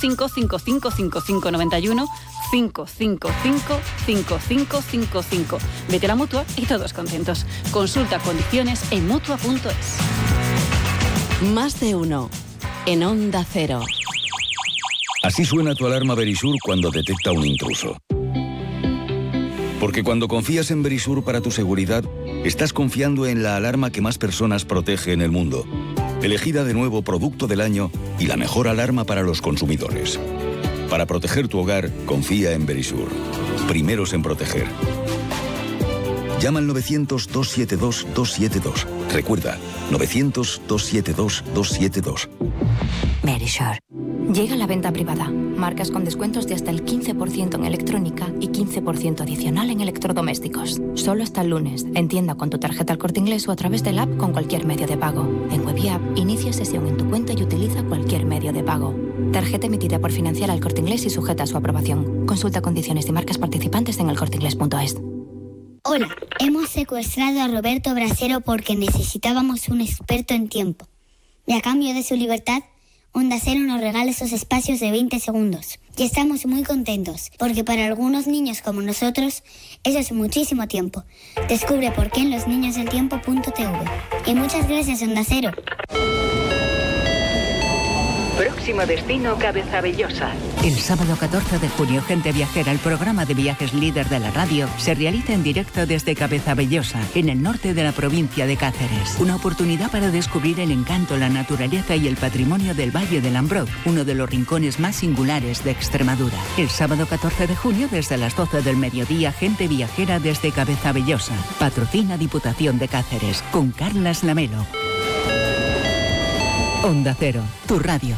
5555591 5555555. Vete a la Mutua y todos contentos. Consulta condiciones en Mutua.es. Más de uno en Onda Cero. Así suena tu alarma Verisur cuando detecta un intruso. Porque cuando confías en Verisur para tu seguridad, estás confiando en la alarma que más personas protege en el mundo. Elegida de nuevo Producto del Año y la mejor alarma para los consumidores. Para proteger tu hogar, confía en Verisur. Primeros en proteger. Llama al 900-272-272. Recuerda, 900-272-272. Verisur. Llega la venta privada. Marcas con descuentos de hasta el 15% en electrónica y 15% adicional en electrodomésticos. Solo hasta el lunes. En tienda con tu tarjeta El Corte Inglés o a través del app con cualquier medio de pago. En web y app, inicia sesión en tu cuenta y utiliza cualquier medio de pago. Tarjeta emitida por Financiera El Corte Inglés y sujeta a su aprobación. Consulta condiciones y marcas participantes en elcorteinglés.es. Hola, hemos secuestrado a Roberto Brasero porque necesitábamos un experto en tiempo. Y a cambio de su libertad, Onda Cero nos regala esos espacios de 20 segundos. Y estamos muy contentos, porque para algunos niños como nosotros, eso es muchísimo tiempo. Descubre por qué en losniñosdeltiempo.tv. Y muchas gracias, Onda Cero. Próximo destino, Cabezabellosa. El sábado 14 de junio, Gente Viajera, el programa de viajes líder de la radio, se realiza en directo desde Cabezabellosa, en el norte de la provincia de Cáceres. Una oportunidad para descubrir el encanto, la naturaleza y el patrimonio del Valle del Ambroz, uno de los rincones más singulares de Extremadura. El sábado 14 de junio, desde las 12 del mediodía, Gente Viajera desde Cabezabellosa. Patrocina Diputación de Cáceres, con Carlas Lamelo. Onda Cero, tu radio.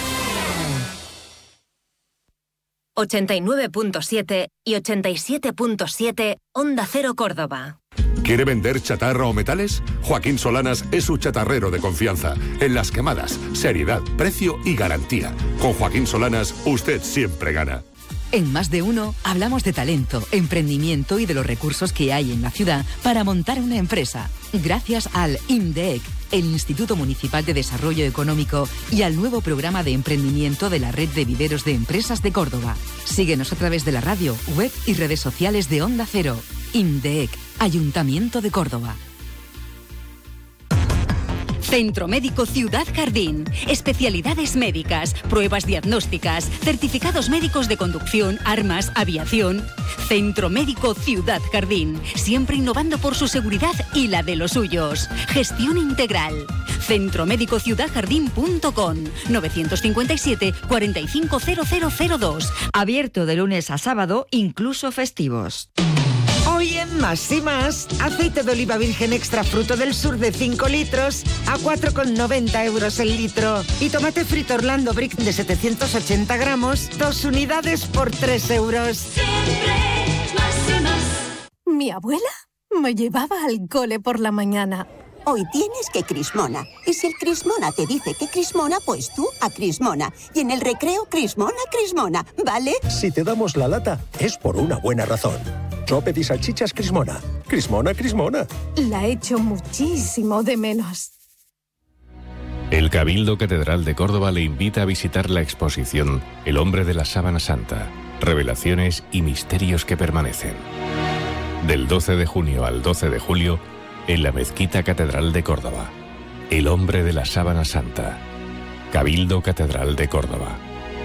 89.7 y 87.7 Onda Cero Córdoba. ¿Quiere vender chatarra o metales? Joaquín Solanas es su chatarrero de confianza. En las quemadas, seriedad, precio y garantía. Con Joaquín Solanas, usted siempre gana. En Más de Uno hablamos de talento, emprendimiento y de los recursos que hay en la ciudad para montar una empresa. Gracias al INDEEC, el Instituto Municipal de Desarrollo Económico, y al nuevo programa de emprendimiento de la Red de Viveros de Empresas de Córdoba. Síguenos a través de la radio, web y redes sociales de Onda Cero. INDEEC, Ayuntamiento de Córdoba. Centro Médico Ciudad Jardín. Especialidades médicas, pruebas diagnósticas, certificados médicos de conducción, armas, aviación. Centro Médico Ciudad Jardín. Siempre innovando por su seguridad y la de los suyos. Gestión integral. centromedicociudadjardín.com 957 450002. Abierto de lunes a sábado, incluso festivos. Hoy en Más y Más, aceite de oliva virgen extra fruto del sur de 5 litros a 4,90 euros el litro. Y tomate frito Orlando Brick de 780 gramos, 2 unidades por 3 euros. Siempre Más y Más. Mi abuela me llevaba al cole por la mañana. Hoy tienes que Crismona. Y si el Crismona te dice que Crismona, pues tú a Crismona. Y en el recreo, Crismona, Crismona, ¿vale? Si te damos la lata, es por una buena razón. Sope y salchichas Crismona. Crismona, Crismona. La echo muchísimo de menos. El Cabildo Catedral de Córdoba le invita a visitar la exposición El hombre de la sábana santa, revelaciones y misterios que permanecen. Del 12 de junio al 12 de julio, en la Mezquita Catedral de Córdoba. El hombre de la sábana santa. Cabildo Catedral de Córdoba.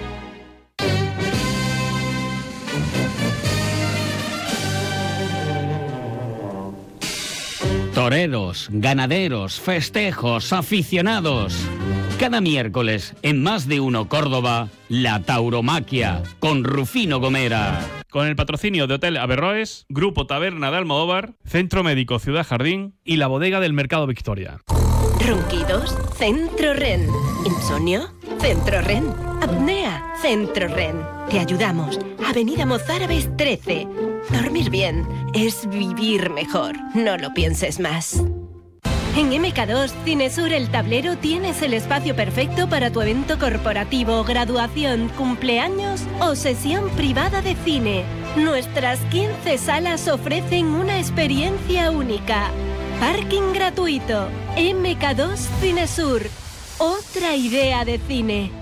Toreros, ganaderos, festejos, aficionados. Cada miércoles, en Más de Uno Córdoba, la tauromaquia, con Rufino Gomera. Con el patrocinio de Hotel Averroes, Grupo Taberna de Almodóvar, Centro Médico Ciudad Jardín y la Bodega del Mercado Victoria. ¿Ronquidos? Centro Ren. ¿Insomnio? Centro Ren. ¿Apnea? Centro Ren. Te ayudamos. Avenida Mozárabes 13. Dormir bien es vivir mejor. No lo pienses más. En MK2 Cinesur El Tablero tienes el espacio perfecto para tu evento corporativo, graduación, cumpleaños o sesión privada de cine. Nuestras 15 salas ofrecen una experiencia única. Parking gratuito. MK2 Cinesur. Otra idea de cine.